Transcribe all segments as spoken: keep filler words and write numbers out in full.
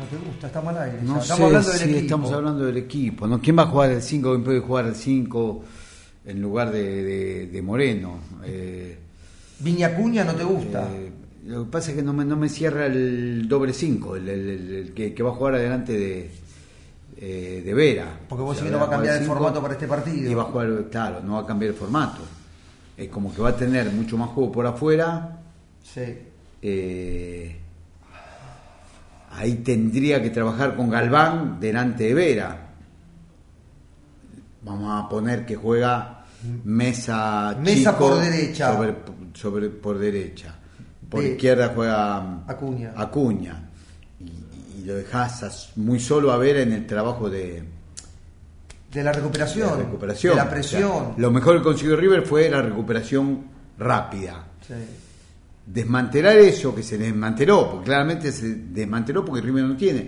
No te gusta, está mal aire. No estamos sé, hablando del sí, equipo. estamos hablando del equipo, ¿no? ¿Quién va a jugar el cinco? ¿Quién puede jugar el cinco en lugar de, de, de Moreno? Eh, Viñacuña no te gusta. Eh, lo que pasa es que no me, no me cierra el doble cinco, el, el, el, el que, que va a jugar adelante de, eh, de Vera. Porque vos o sea, sí que no va a cambiar el cinco, formato para este partido. Y va a jugar, claro, no va a cambiar el formato. Es como que va a tener mucho más juego por afuera. Sí. Eh, ahí tendría que trabajar con Galván delante de Vera. Vamos a poner que juega Mesa, Mesa Chico por derecha. Sobre, sobre, por derecha. Por de izquierda juega Acuña. Acuña. Y, y lo dejas muy solo a Vera en el trabajo de, de la recuperación. de, la, recuperación. De la presión. O sea, lo mejor que consiguió River fue la recuperación rápida. Sí. Desmantelar eso que se desmanteló, porque claramente se desmanteló porque River no tiene.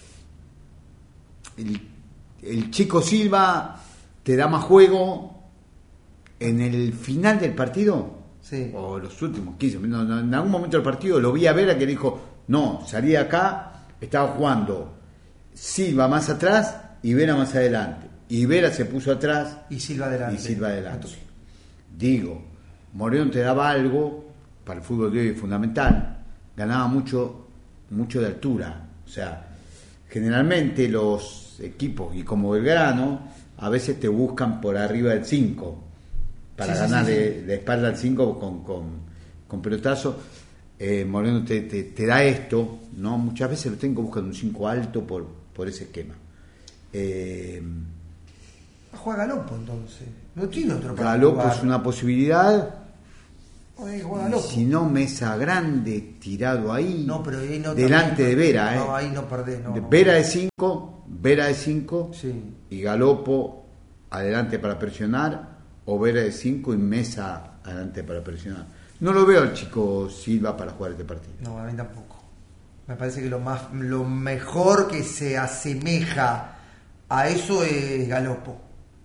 El, el chico Silva te da más juego en el final del partido. Sí. O los últimos quince minutos, no, en algún momento del partido lo vi a Vera que dijo, no, salí de acá, estaba jugando Silva más atrás y Vera más adelante, y Vera se puso atrás y Silva adelante, y Silva adelante. Digo, Moreno te daba algo para el fútbol de hoy fundamental, ganaba mucho mucho de altura, o sea, generalmente los equipos, y como Belgrano, a veces te buscan por arriba del cinco para sí, ganar sí, sí, de, sí. de espalda al cinco con, con, con pelotazo. eh, Moreno te, te, te da esto, ¿no? Muchas veces lo tengo buscando un cinco alto por, por ese esquema. Eh, Juega Galopo entonces, no tiene otro para Galopo jugar. es una posibilidad. Oye, juega Galopo. Si no, Mesa grande tirado ahí, no, pero ahí no, delante también, de Vera, no, ¿eh? ahí no perdés, no, de no. Vera de cinco, Vera de cinco Sí. y Galopo adelante para presionar, o Vera de cinco y Mesa adelante para presionar. No lo veo al chico Silva para jugar este partido. No, a mí tampoco. Me parece que lo más, lo mejor que se asemeja a eso es Galopo.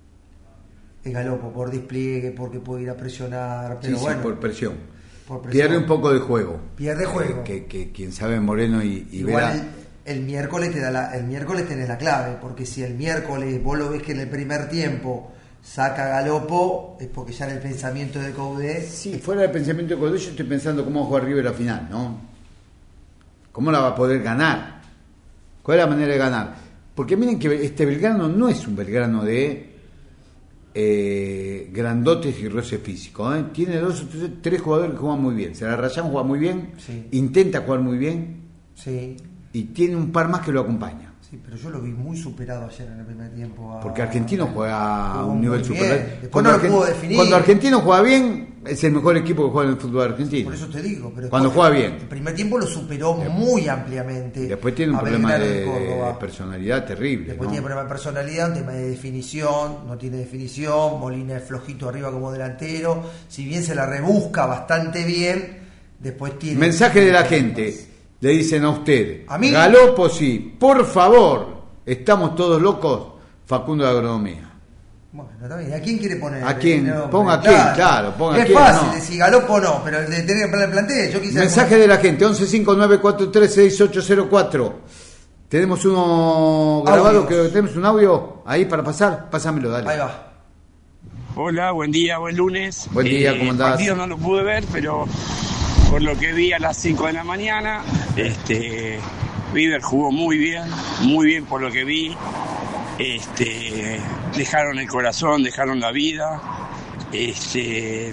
Es Galopo, por despliegue, porque puede ir a presionar, pero sí, bueno. sí, por presión. por presión. Pierde un poco de juego. Pierde juego. Que, que, que quien sabe Moreno y, y Igual Vera. el, el miércoles te da la, el miércoles tenés la clave, porque si el miércoles vos lo ves que en el primer tiempo saca Galopo, es porque ya en el pensamiento de Coudet. Sí, fuera del pensamiento de Coudet, yo estoy pensando cómo va a jugar River la final, ¿no? ¿Cómo la va a poder ganar? ¿Cuál es la manera de ganar? Porque miren que este Belgrano no es un Belgrano de eh, grandotes y roce físico, ¿eh? Tiene dos o tres, tres jugadores que juegan muy bien. Sararrayán juega muy bien, Sí. intenta jugar muy bien, Sí, y tiene un par más que lo acompaña. sí, pero yo lo vi muy superado ayer en el primer tiempo. A... Porque Argentino juega a Jugó un nivel muy superior. bien. Después Cuando, no lo Argen- pudo definir. cuando Argentino juega bien, es el mejor equipo que juega en el fútbol argentino. Por eso te digo. Pero Cuando después, juega bien. El primer tiempo lo superó muy ampliamente. Después tiene un a problema Belgrano de, de Córdoba. de personalidad terrible. Después ¿no? tiene problema de personalidad, un tema de definición, no tiene definición, Molina es flojito arriba como delantero, si bien se la rebusca bastante bien, después tiene... Mensaje de la gente, le dicen a usted, ¿A mí? Galopo sí, por favor, estamos todos locos, Facundo de Agronomía. Bueno, está bien. ¿A quién quiere poner? ¿A quién? el nombre? Ponga a quién, claro, ponga a es quién, fácil no. decir Galopo no, pero el de tener para el plantel, yo quise... Mensaje de la gente, once cinco nueve cuatro tres seis ocho cero cuatro. Tenemos uno grabado, Audios. que tenemos un audio ahí para pasar, pásamelo, dale. Ahí va. Hola, buen día, buen lunes. Buen día, ¿cómo andás? El partido no lo pude ver, pero por lo que vi a las cinco de la mañana, este, River jugó muy bien, muy bien por lo que vi. Este, dejaron el corazón, dejaron la vida. Este,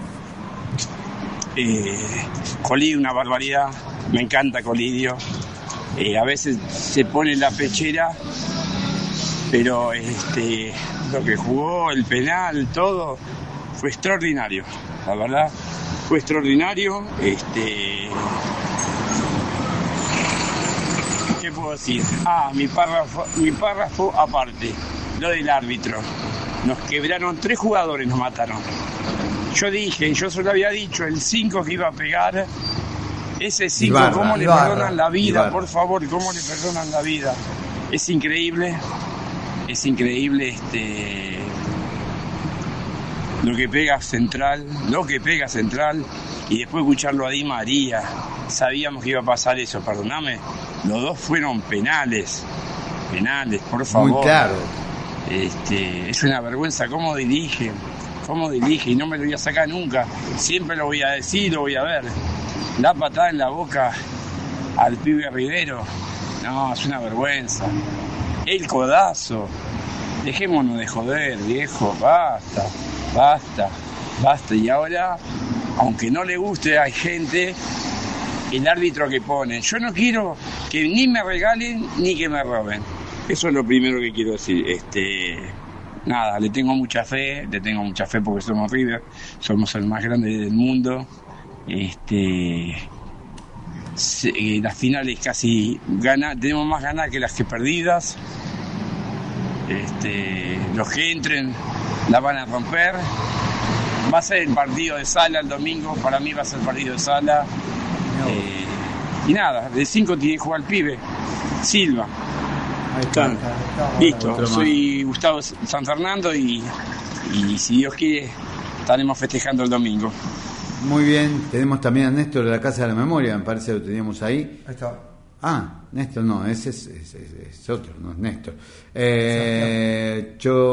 eh, Colidio, una barbaridad. Me encanta Colidio. Eh, a veces se pone en la pechera, pero este, lo que jugó, el penal, todo, fue extraordinario, la verdad, fue extraordinario. Este, ¿qué puedo decir? Ah, mi párrafo, mi párrafo aparte, lo del árbitro. Nos quebraron, tres jugadores nos mataron. Yo dije, yo solo había dicho, el cinco que iba a pegar, ese cinco, Ibarra, ¿cómo le Ibarra, perdonan la vida? Ibarra. Por favor, ¿cómo le perdonan la vida? Es increíble, es increíble este lo que pega Central, lo que pega Central. y después escucharlo a Di María, sabíamos que iba a pasar eso, perdóname, los dos fueron penales, penales, por favor. Muy claro. Este, es una vergüenza cómo dirigen, cómo dirige, y no me lo voy a sacar nunca, siempre lo voy a decir, lo voy a ver. La patada en la boca al pibe Rivero, no, es una vergüenza. El codazo, dejémonos de joder, viejo, basta, basta, basta. Y ahora, aunque no le guste, hay gente, el árbitro que ponen. Yo no quiero que ni me regalen ni que me roben. Eso es lo primero que quiero decir. Este, nada, le tengo mucha fe, le tengo mucha fe porque somos River, somos el más grande del mundo. Este, se, eh, las finales casi gana, tenemos más ganas que las que perdidas. Este, los que entren la van a romper. Va a ser el partido de Sala el domingo, para mí va a ser el partido de Sala. No. Eh, y nada, de cinco tiene que jugar el pibe Silva. Ahí está. Listo, soy Gustavo San Fernando y, y si Dios quiere estaremos festejando el domingo. Muy bien, tenemos también a Néstor de la Casa de la Memoria, me parece que lo teníamos ahí. Ahí está. Ah, Néstor no, ese es, es, es, es otro, no es Néstor. Eh,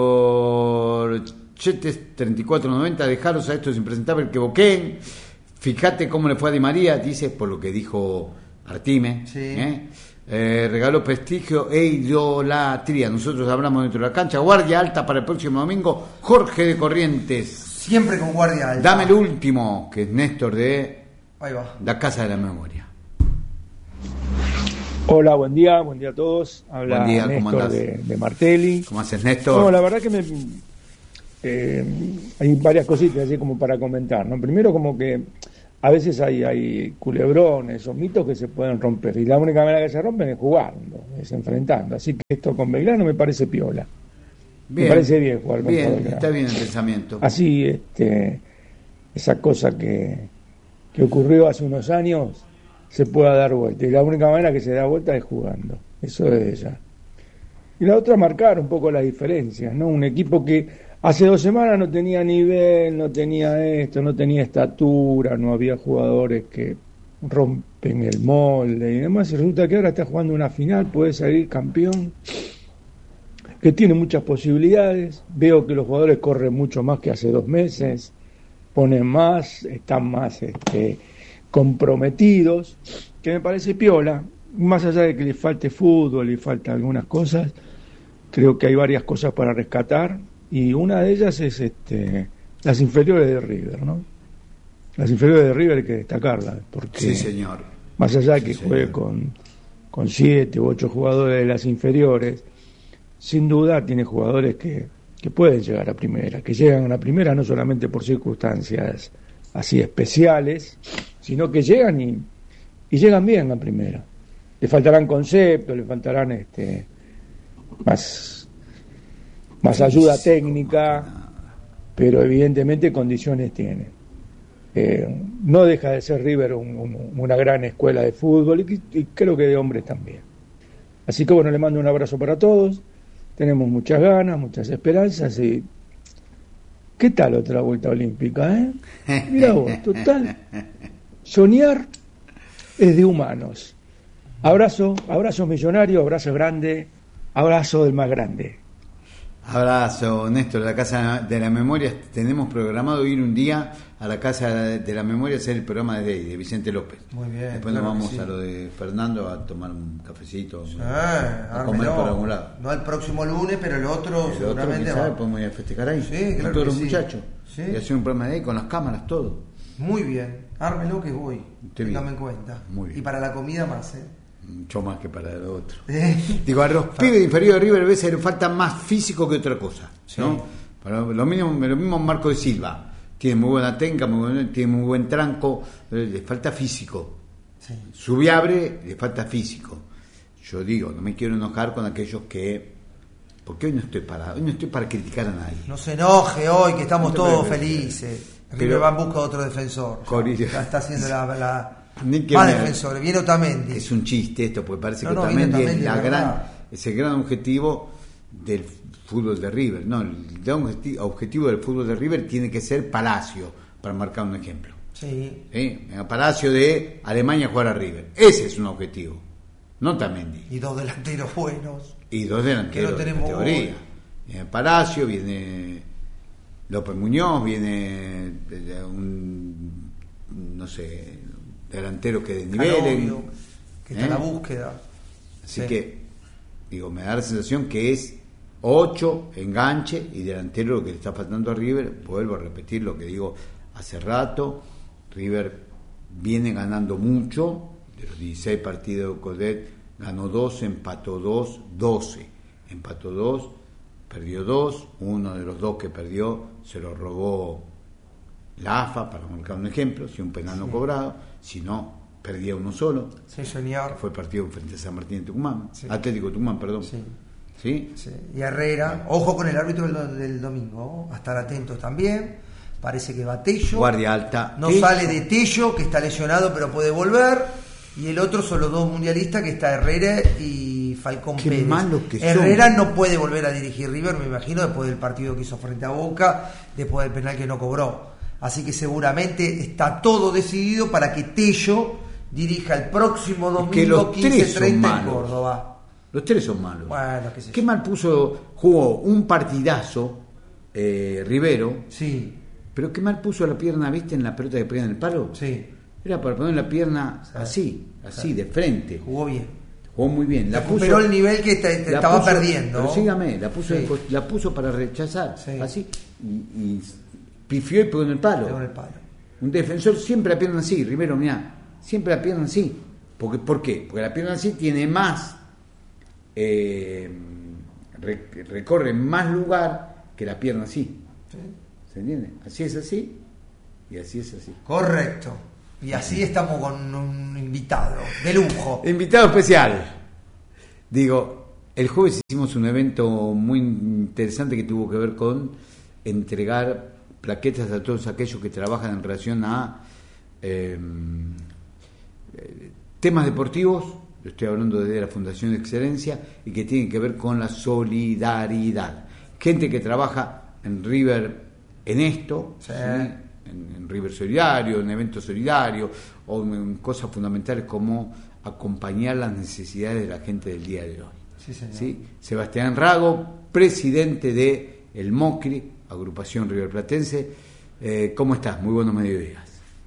Chorchetes treinta y cuatro noventa, dejaros a estos impresentables que boqueen. Fíjate cómo le fue a Di María, dice, por lo que dijo Artime. Sí. ¿eh? Eh, regaló prestigio e idolatría. Nosotros hablamos dentro de la cancha. Guardia alta para el próximo domingo. Jorge de Corrientes. Siempre con guardia alta. Dame el último, que es Néstor de Ahí va. la Casa de la Memoria. Hola, buen día, buen día a todos. Habla Buen día, ¿cómo Néstor andás? de, de Martelli. ¿Cómo haces, Néstor? No, la verdad que me eh, hay varias cositas así como para comentar, ¿no? Primero, como que a veces hay, hay culebrones o mitos que se pueden romper, y la única manera que se rompen es jugando, es enfrentando. Así que esto con Belgrano me parece piola. Bien, me parece bien jugar con bien, Belgrano. está bien el pensamiento. Así, este, esa cosa que, que ocurrió hace unos años se pueda dar vuelta, y la única manera que se da vuelta es jugando, eso es ella. Y la otra, marcar un poco las diferencias, ¿no? Un equipo que hace dos semanas no tenía nivel, no tenía esto, no tenía estatura, no había jugadores que rompen el molde y demás, y resulta que ahora está jugando una final, puede salir campeón, que tiene muchas posibilidades. Veo que los jugadores corren mucho más que hace dos meses, ponen más, están más este, comprometidos, que me parece piola. Más allá de que le falte fútbol y falta algunas cosas, creo que hay varias cosas para rescatar, y una de ellas es este, las inferiores de River, ¿no? Las inferiores de River hay que destacarlas, porque sí, señor. Más allá de que sí, juegue con, con siete u ocho jugadores de las inferiores, sin duda tiene jugadores que, que pueden llegar a primera, que llegan a la primera no solamente por circunstancias así especiales, sino que llegan y, y llegan bien a primera. Le faltarán conceptos, le faltarán este más, más ayuda técnica, pero evidentemente condiciones tiene. Eh, no deja de ser River un, un, una gran escuela de fútbol, y, y creo que de hombres también. Así que bueno, le mando un abrazo para todos. Tenemos muchas ganas, muchas esperanzas. Y ¿qué tal otra vuelta olímpica, eh? Mira vos, total, soñar es de humanos. Abrazo, abrazo millonario, abrazo grande, abrazo del más grande. Abrazo, Néstor, de la Casa de la Memoria. Tenemos programado ir un día a la Casa de la Memoria a hacer el programa de Day, de Vicente López. Muy bien. Después claro nos vamos sí. a lo de Fernando a tomar un cafecito, Sí, a comer ármelo. por algún lado. No el próximo lunes, pero el otro El seguramente otro, va. ¿sabe? Podemos ir a festejar ahí. Sí, con claro todos que los sí. muchachos. Sí. Y hacer un programa de ahí con las cámaras, todo. Muy bien, ármelo que voy. Usted Téngame bien. en cuenta. Muy bien. Y para la comida más, ¿eh? Mucho más que para el otro. ¿Eh? Digo, a los pibes de inferior de River a veces le falta más físico que otra cosa, Sí. ¿no? Para lo mismo, lo mismo Marco de Silva. Tiene muy buena técnica, muy buen, tiene muy buen tranco, pero le falta físico. Sí. Subiabre, le falta físico. Yo digo, no me quiero enojar con aquellos que... Porque hoy no estoy para, hoy no estoy para criticar a nadie. No se enoje hoy, que estamos No te todos preocupes. felices. Pero- River va en busca de otro defensor. Corrido. Ya está haciendo la, la Ni que más me- defensores. Viene Otamendi. Es un chiste esto, porque parece No, que no, Otamendi viene es, Otamendi, la de gran, verdad. es el gran objetivo del fútbol de River. No, el gran objeti- objetivo del fútbol de River tiene que ser Palacio, para marcar un ejemplo. Sí. ¿Sí? Venga Palacio de Alemania a jugar a River. Ese es un objetivo. No Otamendi. Y dos delanteros buenos. Y dos delanteros que no tenemos de categoría. Viene Palacio, viene López Muñoz, viene un, no sé, delantero que desnivelen. Que está ¿Eh? en la búsqueda. Así Sí. que, digo, me da la sensación que es ocho, enganche y delantero lo que le está faltando a River. Vuelvo a repetir lo que digo hace rato. River viene ganando mucho. De los dieciséis partidos de Codet, ganó doce, empató dos, doce. Empató dos, perdió dos. Uno de los dos que perdió se lo robó la A F A, para marcar un ejemplo, si un penal no Sí. cobrado. Si no, perdía uno solo. Sí, señor. Fue el partido frente a San Martín de Tucumán. Sí. Atlético de Tucumán, perdón. Sí. ¿Sí? Sí. Y Herrera, ojo con el árbitro del, del domingo, a estar atentos también. Parece que va Tello. Guardia alta. No Tello. sale de Tello, que está lesionado pero puede volver. Y el otro son los dos mundialistas, que está Herrera y Falcón Qué Pérez. malos que son. Herrera no puede volver a dirigir River, me imagino, después del partido que hizo frente a Boca, después del penal que no cobró. Así que seguramente está todo decidido para que Tello dirija el próximo Es domingo que los tres quince son treinta en malos. Córdoba. Los tres son malos. Bueno, qué sé Qué yo. mal puso, jugó un partidazo eh, Rivero, Sí, pero qué mal puso la pierna, ¿viste? En la pelota que pega en el palo. sí, Era para poner la pierna Sí. así, así, Sí. de frente. jugó bien. Jugó muy bien. La Recuperó puso, el nivel que te, te la estaba puso- perdiendo. Pero sígame, la puso, Sí. la puso para rechazar, Sí. así, y, y pifió y pegó en el palo. Pegó en el palo. Un defensor siempre la pierna así, Rivero, mirá, siempre la pierna así. Porque, ¿por qué? Porque la pierna así tiene más, eh, re- recorre más lugar que la pierna así. Sí. ¿Se entiende? Así es así y así es así. Correcto. Y así estamos con un invitado de lujo. Invitado especial. Digo, el jueves hicimos un evento muy interesante que tuvo que ver con entregar plaquetas a todos aquellos que trabajan en relación a eh, eh, temas deportivos. Lo estoy hablando desde la Fundación de Excelencia y que tienen que ver con la solidaridad. Gente que trabaja en River en esto, Sí. ¿sí? en, en River Solidario, en eventos solidarios o en, en cosas fundamentales como acompañar las necesidades de la gente del día de hoy. Sí, señor. ¿Sí? Sebastián Rago, presidente de el MOCRI, agrupación riverplatense. Eh, ¿Cómo estás? Muy buenos mediodías.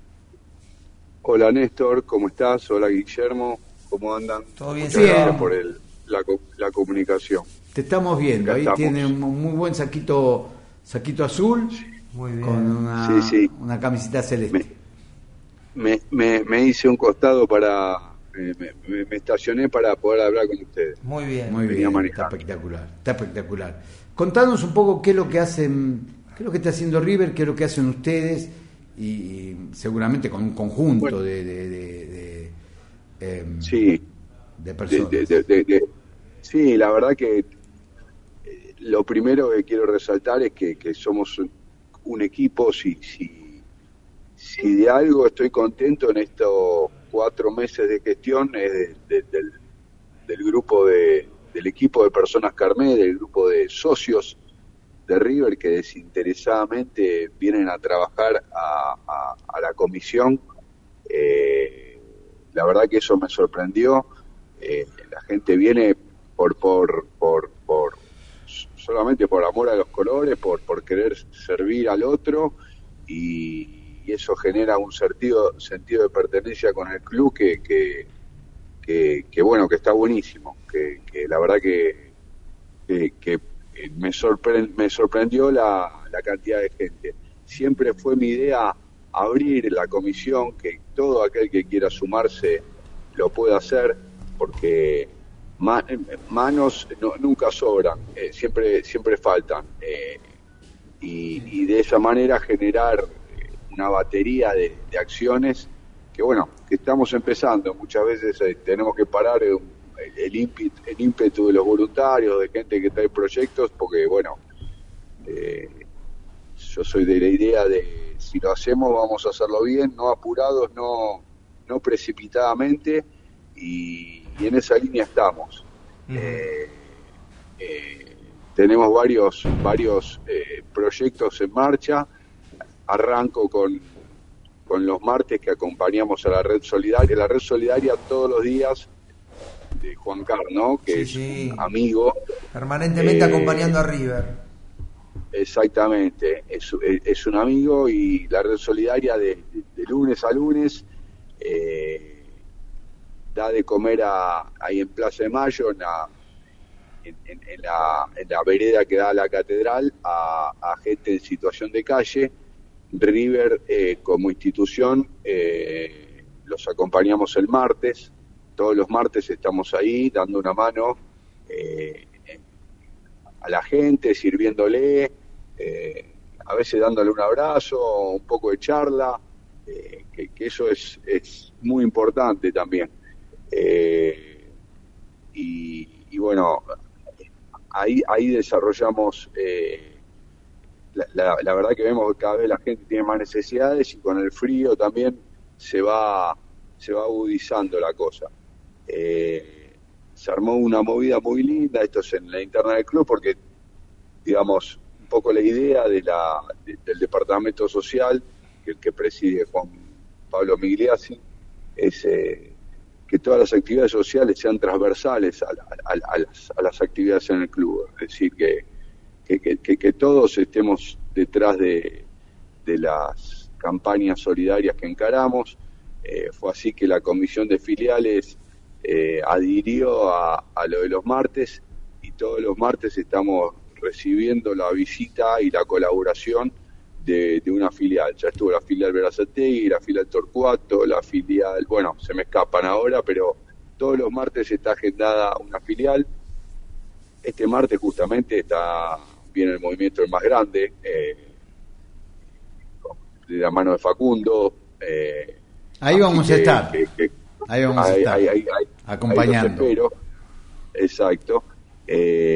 Hola Néstor, ¿cómo estás? Hola Guillermo, ¿cómo andan? Todo bien, Muchas bien. gracias por el, la, co- la comunicación. Te estamos viendo, Acá ahí estamos. tiene un muy buen saquito saquito azul Muy bien. con una, Sí, sí. una camiseta celeste. Me, me, me hice un costado para... Me, me- me estacioné para poder hablar con ustedes. Muy bien. Muy venía bien, manejando. está espectacular, está espectacular. Contanos un poco qué es lo que hacen, qué es lo que está haciendo River, qué es lo que hacen ustedes y, y seguramente con un conjunto Bueno. de, de, de, de, em, Sí, de de- personas. de- de- de- de- sí, la verdad que eh, lo primero que quiero resaltar es que, que somos un, un equipo. Si, si, si de algo estoy contento en estos cuatro meses de gestión es de- de- del, del grupo de, del equipo de personas Carmé, del grupo de socios de River que desinteresadamente vienen a trabajar a, a- a la comisión. Eh, la verdad que eso me sorprendió. Eh, la gente viene por, por, por, por solamente por amor a los colores, por, por querer servir al otro, y, y eso genera un sentido, sentido de pertenencia con el club que, que, que, que bueno, que está buenísimo, que, que la verdad que, que, que me, sorpre- me sorprendió la, la cantidad de gente. Siempre fue mi idea abrir la comisión, que todo aquel que quiera sumarse lo pueda hacer, porque ma- manos no, nunca sobran, eh, siempre siempre faltan, eh, y, y de esa manera generar eh, una batería de, de acciones que bueno, que estamos empezando. Muchas veces eh, tenemos que parar eh, el, ímpetu, el ímpetu de los voluntarios, de gente que trae proyectos, porque bueno, eh, yo soy de la idea de si lo hacemos vamos a hacerlo bien, no apurados, no, no precipitadamente, y, y en esa línea estamos. Ujú. Eh, eh, tenemos varios varios eh, proyectos en marcha. Arranco con con los martes que acompañamos a la Red Solidaria. La Red Solidaria todos los días de Juan Carlos, ¿no? Que Sí, es sí. un amigo. Permanentemente Eh, acompañando a River. Exactamente, es, es un amigo, y la Red Solidaria de, de, de lunes a lunes eh, da de comer a, ahí en Plaza de Mayo, en la, en, en, en la, en la vereda que da a la catedral, a, a gente en situación de calle. River eh, como institución eh, los acompañamos el martes, todos los martes estamos ahí dando una mano eh, a la gente, sirviéndole, eh, a veces dándole un abrazo, un poco de charla, eh, que, que eso es, es muy importante también. Eh, y, y bueno, ahí, ahí desarrollamos, eh, la, la, la verdad que vemos que cada vez la gente tiene más necesidades, y con el frío también se va, se va agudizando la cosa. Eh, se armó una movida muy linda, esto es en la interna del club, porque, digamos, un poco la idea de la, de, del departamento social, que el que preside Juan Pablo Migliasi, es eh, que todas las actividades sociales sean transversales a, a, a, a, las, a las actividades en el club, es decir, que, que, que, que todos estemos detrás de, de las campañas solidarias que encaramos. Eh, fue así que la comisión de filiales Eh, adhirió a, a lo de los martes, y todos los martes estamos recibiendo la visita y la colaboración de, de una filial. Ya estuvo la filial Berazategui, la filial Torcuato, la filial, bueno, se me escapan ahora, pero todos los martes está agendada una filial. Este martes justamente está viene el movimiento el más grande, eh, de la mano de Facundo. Eh, Ahí vamos que, a estar. Que, que, Ahí vamos a ahí, estar, ahí, ahí, acompañando. Ahí los espero. Exacto. Eh,